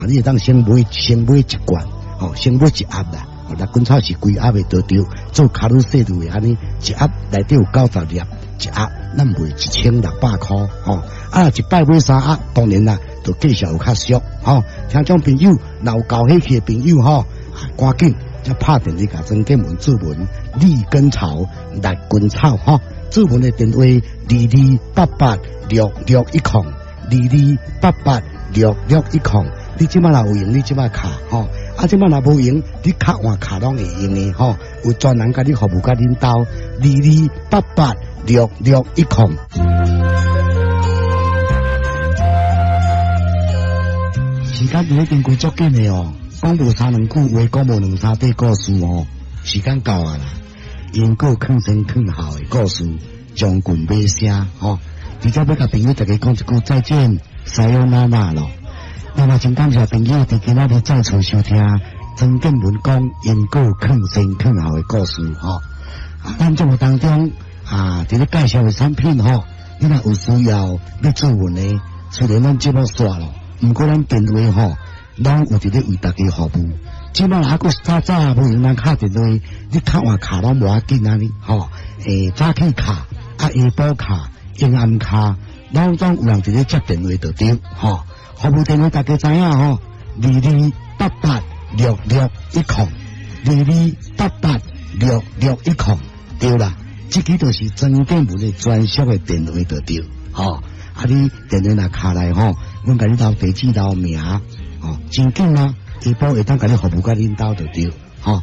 你会当先买一罐，先买一盒啦。六根草是规盒的都对，做卡路西路的安尼，一盒内底有90粒，一盒咱卖1600块，一摆买3盒，当然啦，就计数有较俗，听众朋友，若有搞兴趣的朋友，赶紧才拍电话甲曾建文注文利根草、六根草，注文的电话22886610，22886610，你即摆若有用，你即摆卡，即摆若无用，你卡换卡拢会用的，有专人甲你服务甲领导，22886610。时间就已经过足紧的讲无3、2句话，讲无2、3句故事时间到啊啦。因果坑前坑后的故事，将军尾声直接要甲朋友大家讲一句再见，撒由那拉咯。那么真感谢朋友伫今仔日再次收听曾建文讲因果坑前坑后的故事咱节目当中伫咧介绍的产品你若有需要要注文的，虽然咱节目煞咯，毋过咱电话拢有伫咧为大家服务。即摆还佫早无用咱敲电话，你敲换卡拢无要紧啊你早起卡下晡卡、阴暗卡，拢有人伫咧接电话就对服务电话大家知影22886610，22886610，对啦，这个就是曾建文的专属的电话就对你电话若卡来阮甲你留地址留名真紧啊，下晡会当甲你服务甲领导就对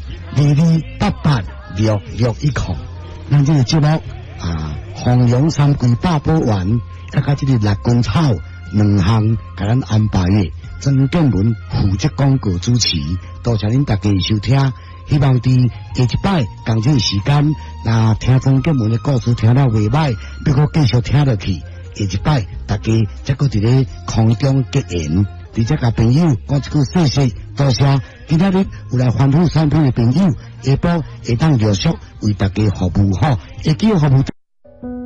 22886610，咱这个节目弘扬3季大补丸，甲这个六根草2项甲咱安排的曾建文负责广告主持，多谢恁大家收听。希望伫下一摆同这个时间，那听曾建文的故事听了袂歹，要搁继续听落去。下一摆大家再搁伫咧空中结缘，直接甲朋友讲一句谢谢，多谢。今仔日有来欢呼产品的朋友，下晡会当陆续为大家服务下叫服务。